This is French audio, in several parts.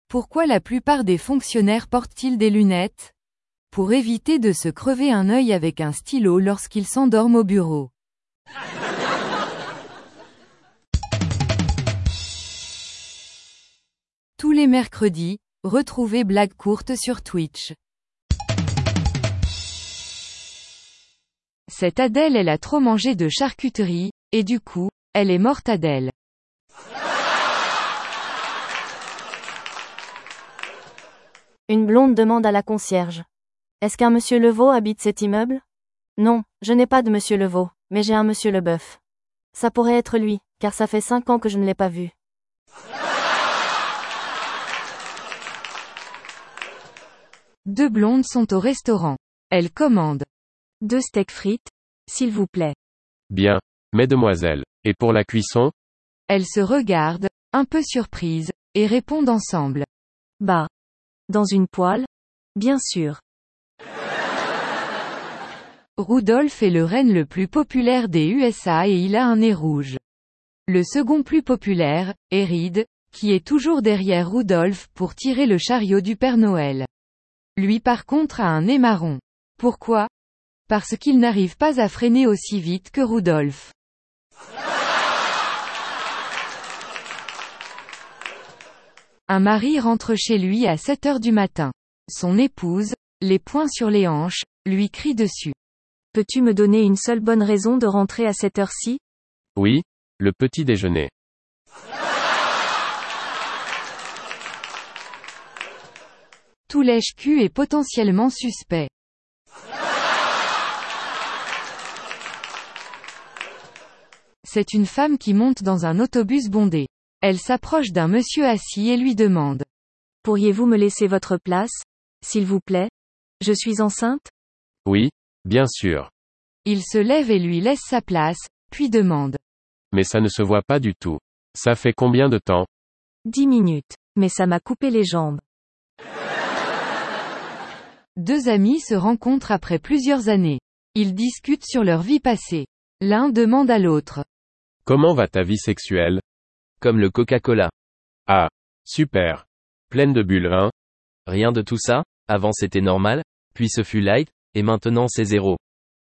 Pourquoi la plupart des fonctionnaires portent-ils des lunettes? Pour éviter de se crever un œil avec un stylo lorsqu'ils s'endorment au bureau. Tous les mercredis, retrouvez Blague courte sur Twitch. Cette Adèle elle a trop mangé de charcuterie, et du coup, elle est morte Adèle. Une blonde demande à la concierge. Est-ce qu'un monsieur Levaux habite cet immeuble? Non, je n'ai pas de monsieur Levaux, mais j'ai un monsieur Leboeuf. Ça pourrait être lui, car ça fait 5 ans que je ne l'ai pas vu. Deux blondes sont au restaurant. Elles commandent 2 steaks frites, s'il vous plaît. Bien. Mesdemoiselles. Et pour la cuisson? Elles se regardent, un peu surprises, et répondent ensemble. Bah. Dans une poêle? Bien sûr. Rudolph est le renne le plus populaire des USA et il a un nez rouge. Le second plus populaire, est Reed, qui est toujours derrière Rudolph pour tirer le chariot du Père Noël. Lui par contre a un nez marron. Pourquoi? Parce qu'il n'arrive pas à freiner aussi vite que Rudolph. Un mari rentre chez lui à 7 heures du matin. Son épouse, les poings sur les hanches, lui crie dessus. Peux-tu me donner une seule bonne raison de rentrer à cette heure-ci? Oui, le petit déjeuner. Tout lèche-cul est potentiellement suspect. C'est une femme qui monte dans un autobus bondé. Elle s'approche d'un monsieur assis et lui demande. Pourriez-vous me laisser votre place, s'il vous plaît? Je suis enceinte? Oui, bien sûr. Il se lève et lui laisse sa place, puis demande. Mais ça ne se voit pas du tout. Ça fait combien de temps? 10 minutes. Mais ça m'a coupé les jambes. Deux amis se rencontrent après plusieurs années. Ils discutent sur leur vie passée. L'un demande à l'autre. Comment va ta vie sexuelle? Comme le Coca-Cola. Ah, super. Pleine de bulles, hein? Rien de tout ça, avant c'était normal, puis ce fut light, et maintenant c'est zéro.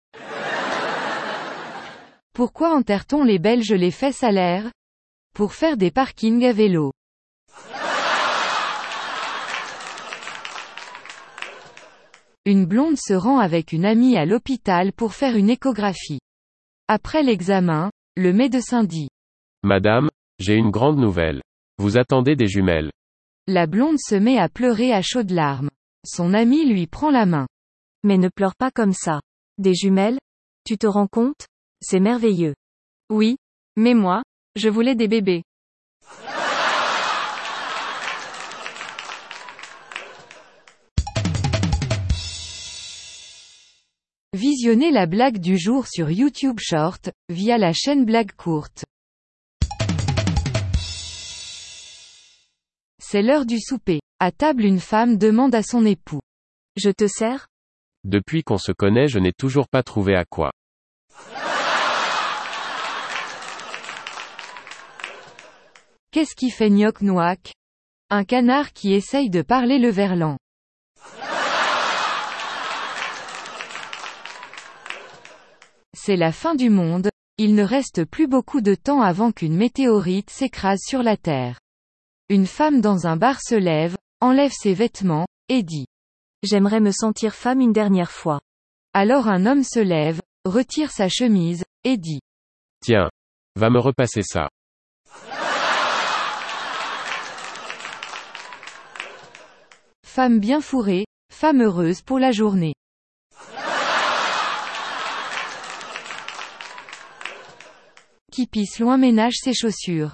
Pourquoi enterre-t-on les Belges les fesses à l'air? Pour faire des parkings à vélo. Une blonde se rend avec une amie à l'hôpital pour faire une échographie. Après l'examen, le médecin dit. Madame, j'ai une grande nouvelle. Vous attendez des jumelles. La blonde se met à pleurer à chaudes larmes. Son ami lui prend la main. Mais ne pleure pas comme ça. Des jumelles? Tu te rends compte? C'est merveilleux. Oui, mais moi, je voulais des bébés. Visionnez la blague du jour sur YouTube Short, via la chaîne Blague courte. C'est l'heure du souper. À table une femme demande à son époux. Je te sers? Depuis qu'on se connaît je n'ai toujours pas trouvé à quoi. Qu'est-ce qui fait gnoc-noac? Un canard qui essaye de parler le verlan. C'est la fin du monde, il ne reste plus beaucoup de temps avant qu'une météorite s'écrase sur la Terre. Une femme dans un bar se lève, enlève ses vêtements, et dit. J'aimerais me sentir femme une dernière fois. Alors un homme se lève, retire sa chemise, et dit. Tiens. Va me repasser ça. Femme bien fourrée, femme heureuse pour la journée. Qui pisse loin ménage ses chaussures.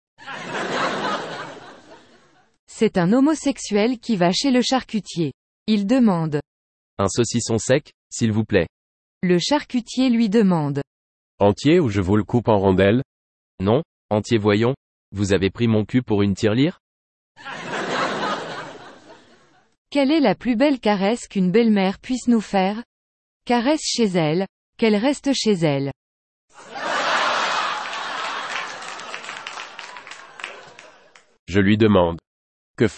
C'est un homosexuel qui va chez le charcutier. Il demande. Un saucisson sec, s'il vous plaît. Le charcutier lui demande. Entier ou je vous le coupe en rondelles? Non, entier voyons. Vous avez pris mon cul pour une tirelire? Quelle est la plus belle caresse qu'une belle-mère puisse nous faire? Caresse chez elle, qu'elle reste chez elle. Je lui demande.